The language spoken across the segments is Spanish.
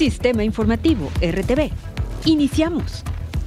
Sistema Informativo RTV. Iniciamos.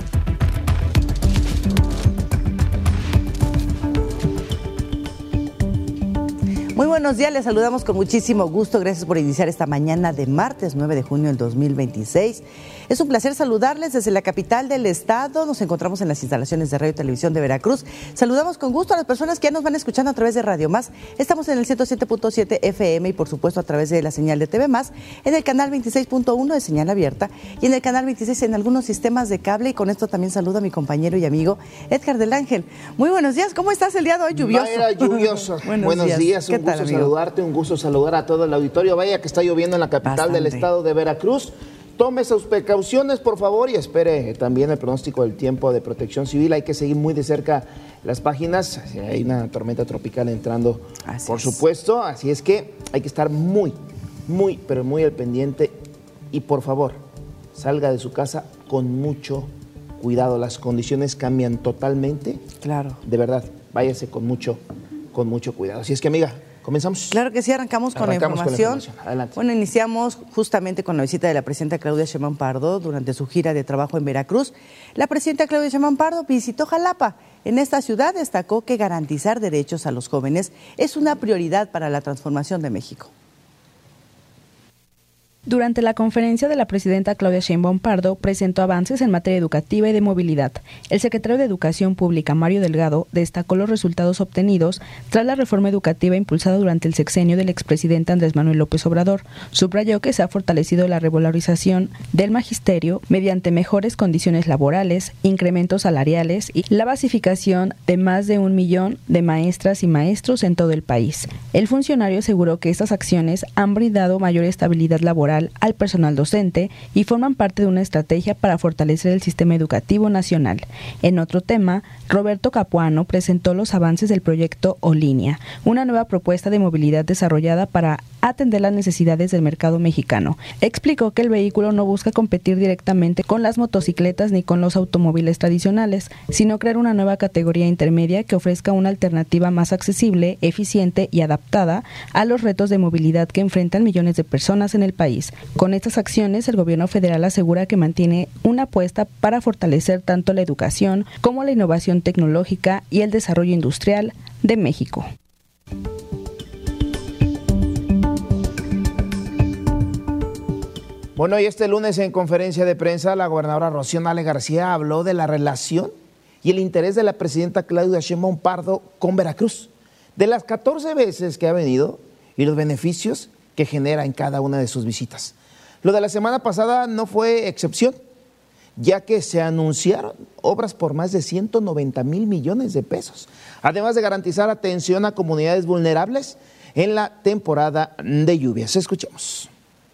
Muy buenos días, les saludamos con muchísimo gusto. Gracias por iniciar esta mañana de martes 9 de junio del 2026. Es un placer saludarles desde la capital del estado. Nos encontramos en las instalaciones de Radio y Televisión de Veracruz. Saludamos con gusto a las personas que ya nos van escuchando a través de Radio Más. Estamos en el 107.7 FM y por supuesto a través de la señal de TV Más, en el canal 26.1 de señal abierta y en el canal 26 en algunos sistemas de cable. Y con esto también saludo a mi compañero y amigo Edgar del Ángel. Muy buenos días, ¿cómo estás el día de hoy? Lluvioso. Mayra, lluvioso. Buenos días. Un gusto saludarte, un gusto saludar a todo el auditorio. Vaya que está lloviendo en la capital del estado de Veracruz. Tome sus precauciones, por favor, y espere también el pronóstico del tiempo de Protección Civil. Hay que seguir muy de cerca las páginas. Hay una tormenta tropical entrando, por supuesto. Así es que hay que estar muy al pendiente. Y por favor, salga de su casa con mucho cuidado. Las condiciones cambian totalmente. Claro. De verdad, váyase con mucho cuidado. Así es que, amiga, ¿comenzamos? Claro que sí, arrancamos con la información. Adelante. Bueno, iniciamos justamente con la visita de la presidenta Claudia Sheinbaum Pardo durante su gira de trabajo en Veracruz. La presidenta Claudia Sheinbaum Pardo visitó Jalapa. En esta ciudad destacó que garantizar derechos a los jóvenes es una prioridad para la transformación de México. Durante la conferencia de la presidenta Claudia Sheinbaum Pardo presentó avances en materia educativa y de movilidad. El secretario de Educación Pública, Mario Delgado, destacó los resultados obtenidos tras la reforma educativa impulsada durante el sexenio del expresidente Andrés Manuel López Obrador. Subrayó que se ha fortalecido la revalorización del magisterio mediante mejores condiciones laborales, incrementos salariales y la basificación de más de 1 millón de maestras y maestros en todo el país. El funcionario aseguró que estas acciones han brindado mayor estabilidad laboral al personal docente y forman parte de una estrategia para fortalecer el sistema educativo nacional. En otro tema, Roberto Capuano presentó los avances del proyecto O-Línea, una nueva propuesta de movilidad desarrollada para atender las necesidades del mercado mexicano. Explicó que el vehículo no busca competir directamente con las motocicletas ni con los automóviles tradicionales, sino crear una nueva categoría intermedia que ofrezca una alternativa más accesible, eficiente y adaptada a los retos de movilidad que enfrentan millones de personas en el país. Con estas acciones, el gobierno federal asegura que mantiene una apuesta para fortalecer tanto la educación como la innovación tecnológica y el desarrollo industrial de México. Bueno, y este lunes en conferencia de prensa, la gobernadora Rocío Nale García habló de la relación y el interés de la presidenta Claudia Sheinbaum Pardo con Veracruz, de las 14 veces que ha venido y los beneficios que genera en cada una de sus visitas. Lo de la semana pasada no fue excepción, ya que se anunciaron obras por más de 190,000 millones de pesos, además de garantizar atención a comunidades vulnerables en la temporada de lluvias. Escuchemos.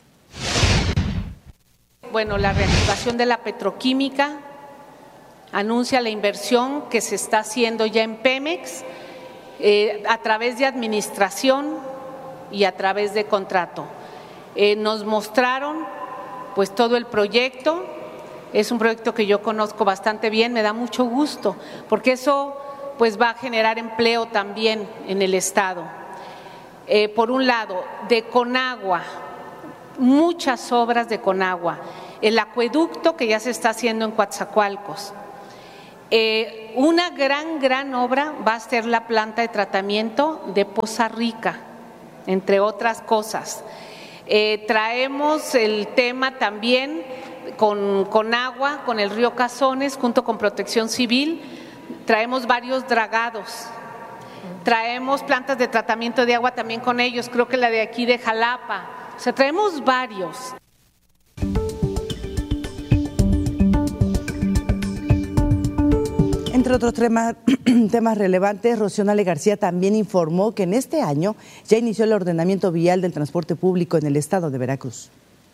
Bueno, la reactivación de la petroquímica anuncia la inversión que se está haciendo ya en Pemex a través de administración y a través de contrato. Nos mostraron pues todo el proyecto. Es un proyecto que yo conozco bastante bien, me da mucho gusto, porque eso pues va a generar empleo también en el estado. Por un lado, de Conagua, muchas obras de Conagua, el acueducto que ya se está haciendo en Coatzacoalcos. Una gran obra va a ser la planta de tratamiento de Poza Rica, entre otras cosas. Traemos el tema también con agua, con el río Cazones, junto con Protección Civil. Traemos varios dragados, traemos plantas de tratamiento de agua también con ellos, creo que la de aquí de Jalapa. O sea, traemos varios. Entre otros temas relevantes, Rocío Nale García también informó que en este año ya inició el ordenamiento vial del transporte público en el estado de Veracruz.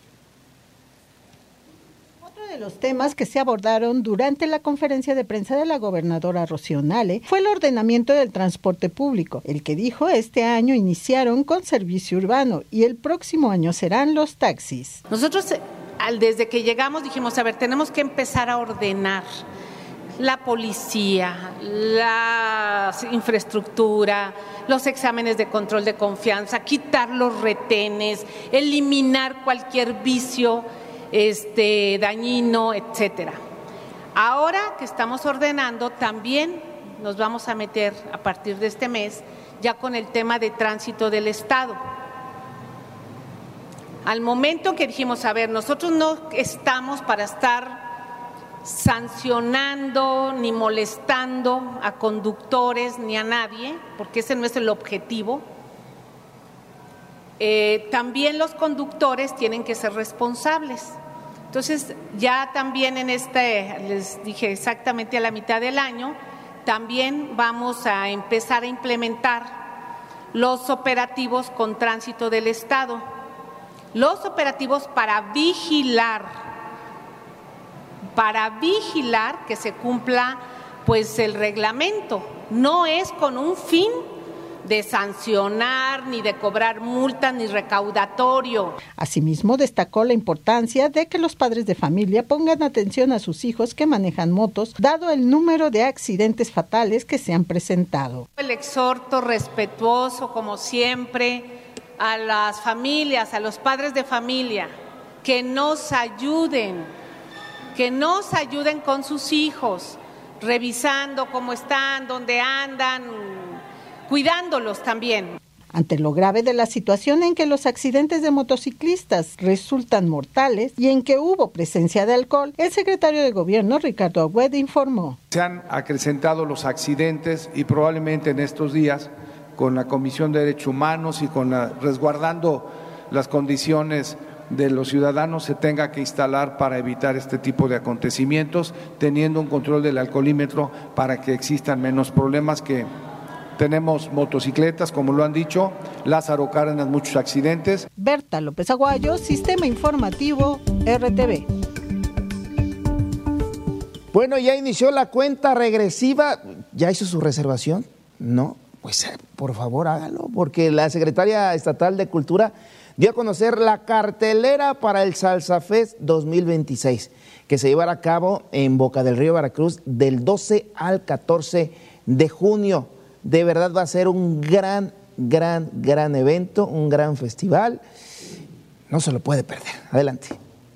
Otro de los temas que se abordaron durante la conferencia de prensa de la gobernadora Rocío Nale fue el ordenamiento del transporte público, el que dijo este año iniciaron con servicio urbano y el próximo año serán los taxis. Nosotros desde que llegamos dijimos, a ver, tenemos que empezar a ordenar la policía, la infraestructura, los exámenes de control de confianza, quitar los retenes, eliminar cualquier vicio dañino, etcétera. Ahora que estamos ordenando, también nos vamos a meter a partir de este mes ya con el tema de tránsito del Estado. Al momento que dijimos, a ver, nosotros no estamos para estar sancionando ni molestando a conductores ni a nadie, porque ese no es el objetivo. También los conductores tienen que ser responsables. Entonces, ya también les dije exactamente a la mitad del año, también vamos a empezar a implementar los operativos con tránsito del Estado. Los operativos para vigilar que se cumpla pues el reglamento. No es con un fin de sancionar, ni de cobrar multas, ni recaudatorio. Asimismo, destacó la importancia de que los padres de familia pongan atención a sus hijos que manejan motos, dado el número de accidentes fatales que se han presentado. El exhorto respetuoso, como siempre, a las familias, a los padres de familia, que nos ayuden con sus hijos, revisando cómo están, dónde andan, cuidándolos también. Ante lo grave de la situación en que los accidentes de motociclistas resultan mortales y en que hubo presencia de alcohol, el secretario de Gobierno, Ricardo Agüed, informó. Se han acrecentado los accidentes y probablemente en estos días, con la Comisión de Derechos Humanos y resguardando las condiciones de los ciudadanos, se tenga que instalar para evitar este tipo de acontecimientos, teniendo un control del alcoholímetro para que existan menos problemas. Que tenemos motocicletas, como lo han dicho, Lázaro Cárdenas, muchos accidentes. Berta López Aguayo, Sistema Informativo, RTV. Bueno, ya inició la cuenta regresiva. ¿Ya hizo su reservación? No, pues por favor hágalo, porque la secretaria estatal de Cultura dio a conocer la cartelera para el Salsa Fest 2026, que se llevará a cabo en Boca del Río, Veracruz, del 12 al 14 de junio. De verdad va a ser un gran evento, un gran festival. No se lo puede perder. Adelante.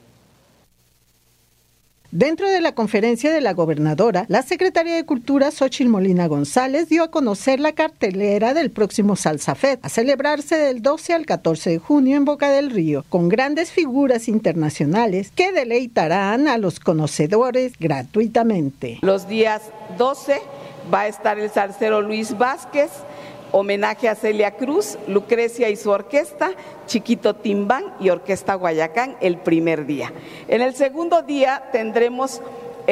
Dentro de la conferencia de la gobernadora, la secretaria de Cultura, Xóchitl Molina González, dio a conocer la cartelera del próximo Salsa Fest, a celebrarse del 12 al 14 de junio en Boca del Río, con grandes figuras internacionales que deleitarán a los conocedores gratuitamente. Los días 12 va a estar el salsero Luis Vázquez, homenaje a Celia Cruz, Lucrecia y su orquesta, Chiquito Timbán y Orquesta Guayacán el primer día. En el segundo día tendremos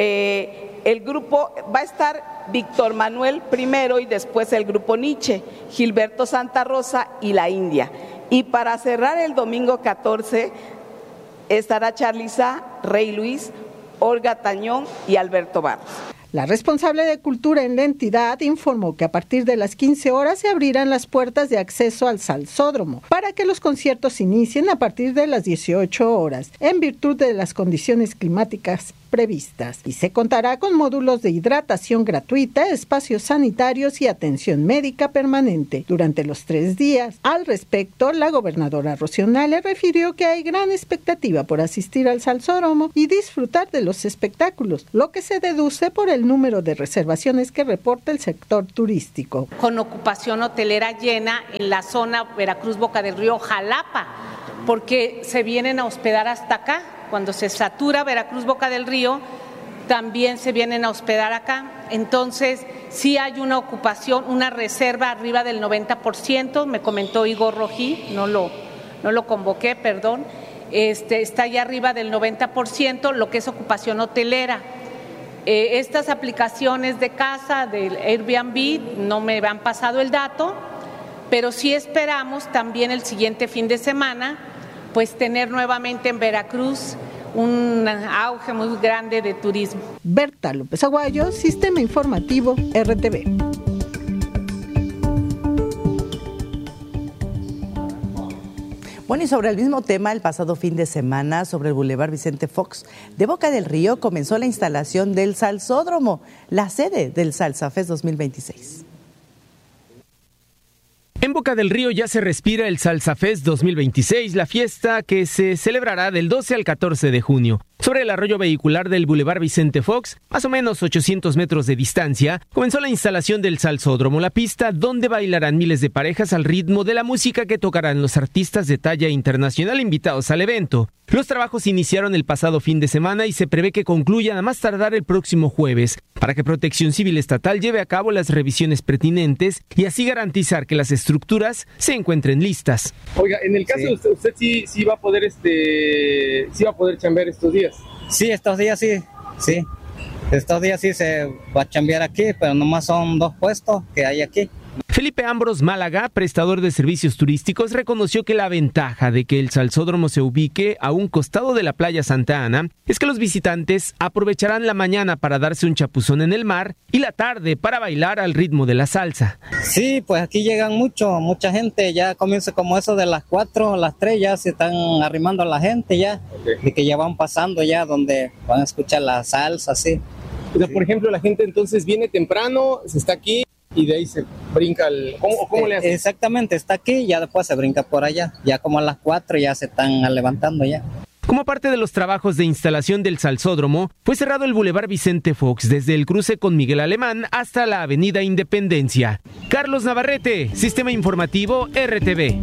el grupo, va a estar Víctor Manuel primero y después el grupo Nietzsche, Gilberto Santa Rosa y La India. Y para cerrar el domingo 14 estará Charliza, Rey Luis, Olga Tañón y Alberto Barros. La responsable de Cultura en la entidad informó que a partir de las 15 horas se abrirán las puertas de acceso al Salsódromo para que los conciertos inicien a partir de las 18 horas, en virtud de las condiciones climáticas previstas, y se contará con módulos de hidratación gratuita, espacios sanitarios y atención médica permanente durante los 3 días. Al respecto, la gobernadora Rocío Nale refirió que hay gran expectativa por asistir al Salsódromo y disfrutar de los espectáculos, lo que se deduce por el número de reservaciones que reporta el sector turístico. Con ocupación hotelera llena en la zona Veracruz, Boca del Río, Jalapa, porque se vienen a hospedar hasta acá. Cuando se satura Veracruz, Boca del Río, también se vienen a hospedar acá. Entonces, sí hay una ocupación, una reserva arriba del 90%, me comentó Igor Rojí, no lo convoqué, perdón, está ya arriba del 90%, lo que es ocupación hotelera. Estas aplicaciones de casa, del Airbnb, no me han pasado el dato, pero sí esperamos también el siguiente fin de semana pues tener nuevamente en Veracruz un auge muy grande de turismo. Berta López Aguayo, Sistema Informativo, RTV. Bueno, y sobre el mismo tema, el pasado fin de semana, sobre el Boulevard Vicente Fox de Boca del Río, comenzó la instalación del Salsódromo, la sede del Salsa Fest 2026. En Boca del Río ya se respira el Salsa Fest 2026, la fiesta que se celebrará del 12 al 14 de junio. Sobre el arroyo vehicular del Boulevard Vicente Fox, más o menos 800 metros de distancia, comenzó la instalación del Salsódromo, la pista donde bailarán miles de parejas al ritmo de la música que tocarán los artistas de talla internacional invitados al evento. Los trabajos iniciaron el pasado fin de semana y se prevé que concluyan a más tardar el próximo jueves, para que Protección Civil Estatal lleve a cabo las revisiones pertinentes y así garantizar que las estructuras se encuentren listas. Oiga, en el caso de usted sí va a poder sí va a poder chambear estos días. Sí, estos días sí. Estos días sí se va a chambear aquí, pero nomás son 2 puestos que hay aquí. Felipe Ambros Málaga, prestador de servicios turísticos, reconoció que la ventaja de que el Salsódromo se ubique a un costado de la playa Santa Ana es que los visitantes aprovecharán la mañana para darse un chapuzón en el mar y la tarde para bailar al ritmo de la salsa. Sí, pues aquí llegan mucha gente, ya comienza como eso de las 4, las 3, ya se están arrimando a la gente ya, y que ya van pasando ya donde van a escuchar la salsa, sí. O sea, por ejemplo, la gente entonces viene temprano, se está aquí, y de ahí se brinca ¿Cómo le hace? Exactamente, está aquí y ya después se brinca por allá. Ya como a las 4 ya se están levantando ya. Como parte de los trabajos de instalación del Salsódromo, fue cerrado el Boulevard Vicente Fox desde el cruce con Miguel Alemán hasta la Avenida Independencia. Carlos Navarrete, Sistema Informativo RTV.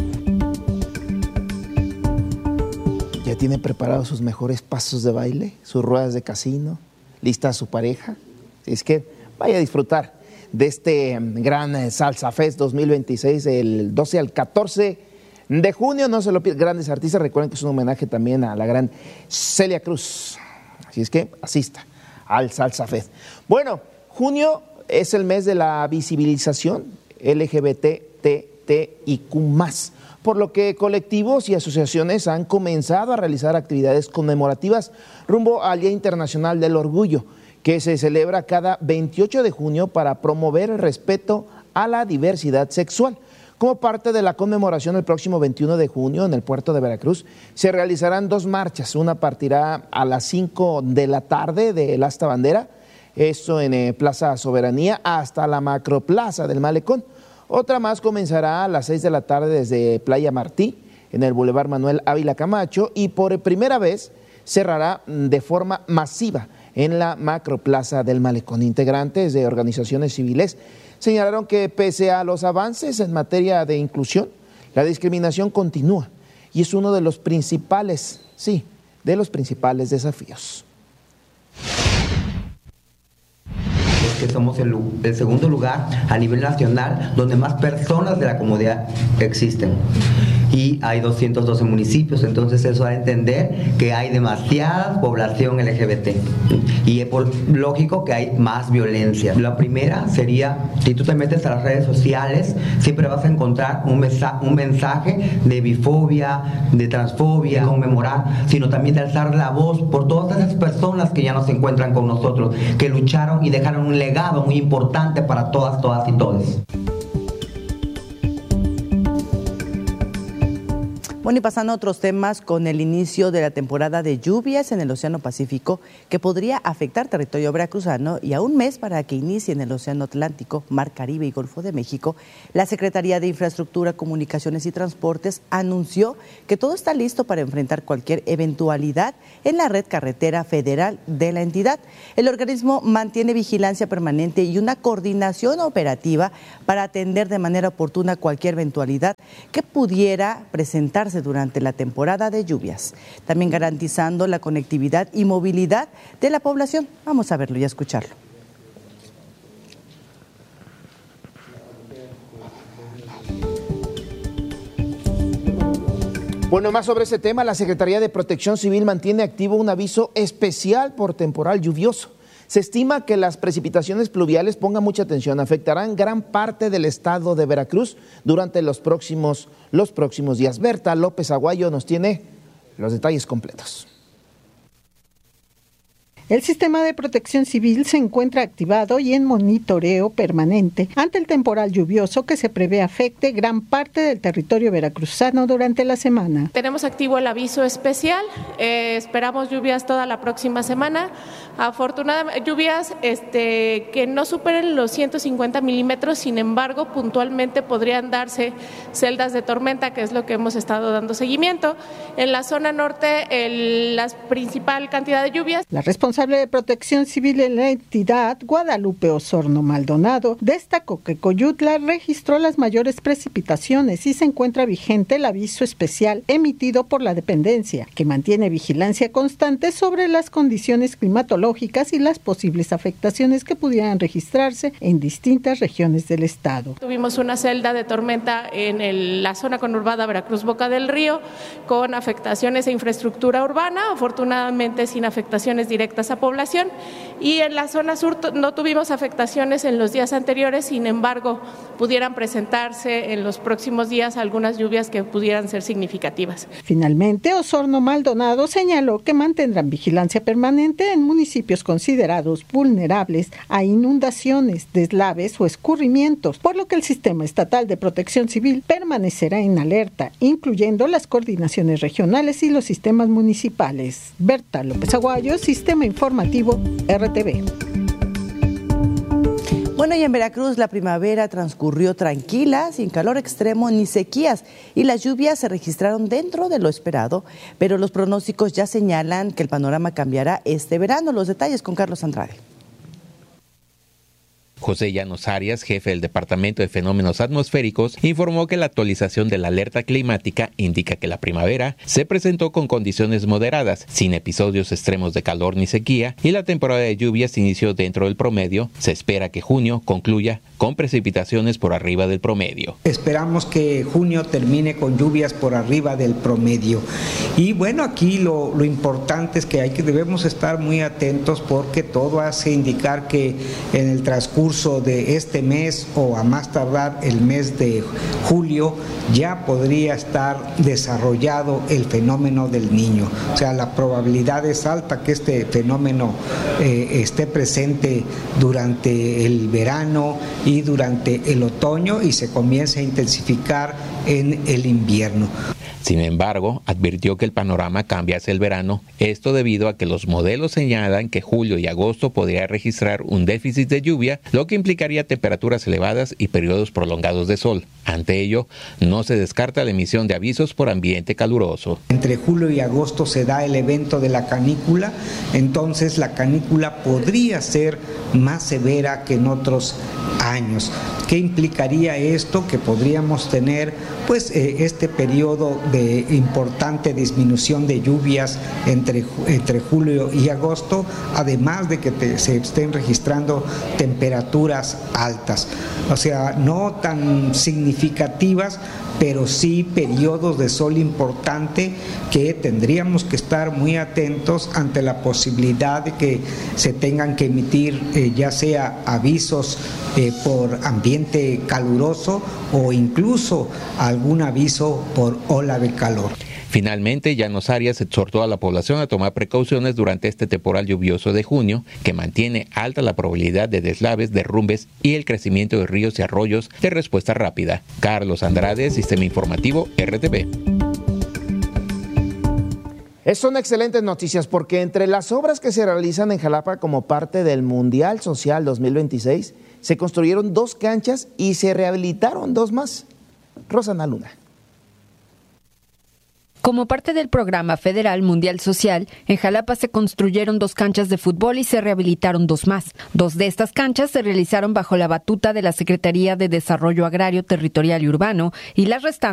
¿Ya tiene preparados sus mejores pasos de baile, sus ruedas de casino, lista su pareja? Es que vaya a disfrutar de este gran Salsa Fest 2026, el 12 al 14 de junio. No se lo pierdan, grandes artistas. Recuerden que es un homenaje también a la gran Celia Cruz. Así es que asista al Salsa Fest. Bueno, junio es el mes de la visibilización LGBTTIQ+, por lo que colectivos y asociaciones han comenzado a realizar actividades conmemorativas rumbo al Día Internacional del Orgullo, que se celebra cada 28 de junio para promover el respeto a la diversidad sexual. Como parte de la conmemoración, el próximo 21 de junio en el puerto de Veracruz se realizarán 2 marchas. Una partirá a las 5 de la tarde del Asta Bandera, esto en Plaza Soberanía, hasta la Macroplaza del Malecón. Otra más comenzará a las 6 de la tarde desde Playa Martí, en el Boulevard Manuel Ávila Camacho, y por primera vez cerrará de forma masiva en la Macroplaza del Malecón. Integrantes de organizaciones civiles señalaron que pese a los avances en materia de inclusión, la discriminación continúa y es uno de los principales, desafíos. Que somos el segundo lugar a nivel nacional donde más personas de la comunidad existen. Y hay 212 municipios, entonces eso da a entender que hay demasiada población LGBT. Y es lógico que hay más violencia. La primera sería, si tú te metes a las redes sociales, siempre vas a encontrar un mensaje de bifobia, de transfobia, de conmemorar, sino también de alzar la voz por todas esas personas que ya no se encuentran con nosotros, que lucharon y dejaron un legado muy importante para todas y todos. Bueno, y pasando a otros temas, con el inicio de la temporada de lluvias en el Océano Pacífico, que podría afectar territorio veracruzano, y a un mes para que inicie en el Océano Atlántico, Mar Caribe y Golfo de México, la Secretaría de Infraestructura, Comunicaciones y Transportes anunció que todo está listo para enfrentar cualquier eventualidad en la red carretera federal de la entidad. El organismo mantiene vigilancia permanente y una coordinación operativa para atender de manera oportuna cualquier eventualidad que pudiera presentarse durante la temporada de lluvias, también garantizando la conectividad y movilidad de la población. Vamos a verlo y a escucharlo. Bueno, más sobre ese tema, la Secretaría de Protección Civil mantiene activo un aviso especial por temporal lluvioso. Se estima que las precipitaciones pluviales, pongan mucha atención, afectarán gran parte del estado de Veracruz durante los próximos días. Berta López Aguayo nos tiene los detalles completos. El sistema de protección civil se encuentra activado y en monitoreo permanente ante el temporal lluvioso que se prevé afecte gran parte del territorio veracruzano durante la semana. Tenemos activo el aviso especial, esperamos lluvias toda la próxima semana. Afortunadamente, lluvias que no superen los 150 milímetros, sin embargo, puntualmente podrían darse celdas de tormenta, que es lo que hemos estado dando seguimiento. En la zona norte, la principal cantidad de lluvias. La responsable de protección civil en la entidad, Guadalupe Osorno Maldonado, destacó que Coyutla registró las mayores precipitaciones y se encuentra vigente el aviso especial emitido por la dependencia, que mantiene vigilancia constante sobre las condiciones climatológicas y las posibles afectaciones que pudieran registrarse en distintas regiones del estado. Tuvimos una celda de tormenta en la zona conurbada Veracruz-Boca del Río, con afectaciones a infraestructura urbana, afortunadamente sin afectaciones directas a población, y en la zona sur no tuvimos afectaciones en los días anteriores, sin embargo, pudieran presentarse en los próximos días algunas lluvias que pudieran ser significativas. Finalmente, Osorno Maldonado señaló que mantendrán vigilancia permanente en municipios considerados vulnerables a inundaciones, deslaves o escurrimientos, por lo que el Sistema Estatal de Protección Civil permanecerá en alerta, incluyendo las coordinaciones regionales y los sistemas municipales. Berta López Aguayo, Sistema Informativo RTV. Bueno, y en Veracruz la primavera transcurrió tranquila, sin calor extremo ni sequías, y las lluvias se registraron dentro de lo esperado, pero los pronósticos ya señalan que el panorama cambiará este verano. Los detalles con Carlos Andrade. José Llanos Arias, jefe del Departamento de Fenómenos Atmosféricos, informó que la actualización de la alerta climática indica que la primavera se presentó con condiciones moderadas, sin episodios extremos de calor ni sequía, y la temporada de lluvias inició dentro del promedio. Se espera que junio concluya con precipitaciones por arriba del promedio. Esperamos que junio termine con lluvias por arriba del promedio. Y bueno, aquí lo importante es que debemos estar muy atentos, porque todo hace indicar que en el transcurso de este mes o a más tardar el mes de julio ya podría estar desarrollado el fenómeno del Niño. O sea, la probabilidad es alta que este fenómeno esté presente durante el verano y durante el otoño y se comience a intensificar en el invierno. Sin embargo, advirtió que el panorama cambia hacia el verano, esto debido a que los modelos señalan que julio y agosto podría registrar un déficit de lluvia, lo que implicaría temperaturas elevadas y periodos prolongados de sol. Ante ello, no se descarta la emisión de avisos por ambiente caluroso. Entre julio y agosto se da el evento de la canícula, entonces la canícula podría ser más severa que en otros años. ¿Qué implicaría esto? Que podríamos tener este periodo de importante disminución de lluvias entre julio y agosto, además de que se estén registrando temperaturas altas, o sea, no tan significativas, pero sí periodos de sol importante que tendríamos que estar muy atentos ante la posibilidad de que se tengan que emitir ya sea avisos por ambiente caluroso o incluso algún aviso por ola de calor. Finalmente, Llanos Arias exhortó a la población a tomar precauciones durante este temporal lluvioso de junio, que mantiene alta la probabilidad de deslaves, derrumbes y el crecimiento de ríos y arroyos de respuesta rápida. Carlos Andrade, Sistema Informativo RTV. Son excelentes noticias, porque entre las obras que se realizan en Jalapa como parte del Mundial Social 2026, se construyeron 2 canchas y se rehabilitaron 2 más. Rosana Luna. Como parte del programa federal Mundial Social, en Jalapa se construyeron 2 canchas de fútbol y se rehabilitaron 2 más. 2 de estas canchas se realizaron bajo la batuta de la Secretaría de Desarrollo Agrario, Territorial y Urbano, y las restantes